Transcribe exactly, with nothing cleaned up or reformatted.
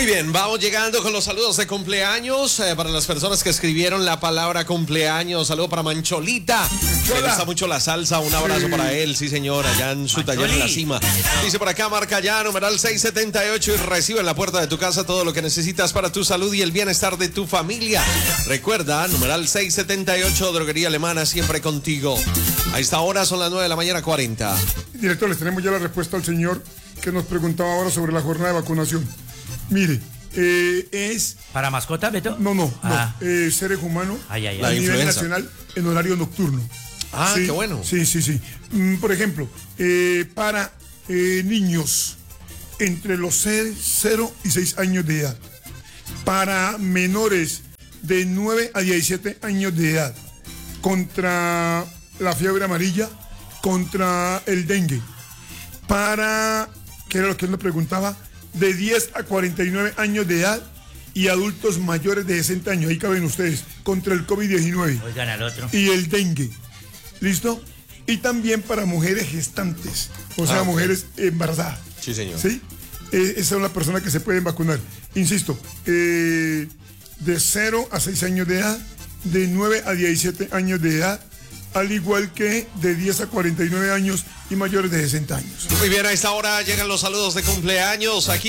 Muy bien, vamos llegando con los saludos de cumpleaños eh, para las personas que escribieron la palabra cumpleaños. Saludo para Mancholita. Le gusta mucho la salsa. Un abrazo sí. para él, sí señor, allá en su taller en la cima. Dice por acá, marca ya, numeral seis setenta y ocho y recibe en la puerta de tu casa todo lo que necesitas para tu salud y el bienestar de tu familia. Recuerda, numeral seis setenta y ocho, Droguería Alemana, siempre contigo. A esta hora son las nueve de la mañana, cuarenta. Director, les tenemos ya la respuesta al señor que nos preguntaba ahora sobre la jornada de vacunación. Mire, eh, es... ¿Para mascota, Beto? No, no, ah. no. Eh, seres humanos ay, ay, ay. a La nivel influenza. nacional en horario nocturno. Ah, sí, qué bueno. Sí, sí, sí. Mm, por ejemplo, eh, para eh, niños entre los cero y seis años de edad. Para menores de nueve a diecisiete años de edad. Contra la fiebre amarilla, contra el dengue. Para, que era lo que él me preguntaba, de diez a cuarenta y nueve años de edad y adultos mayores de sesenta años. Ahí caben ustedes, contra el COVID diecinueve. Oigan al otro. Y el dengue. ¿Listo? Y también para mujeres gestantes, o sea, ah, okay. mujeres embarazadas. Sí, señor. ¿Sí? Eh, esas son las personas que se pueden vacunar. Insisto, eh, de cero a seis años de edad, de nueve a diecisiete años de edad, al igual que de diez a cuarenta y nueve años y mayores de sesenta años. Muy bien, a esta hora llegan los saludos de cumpleaños aquí.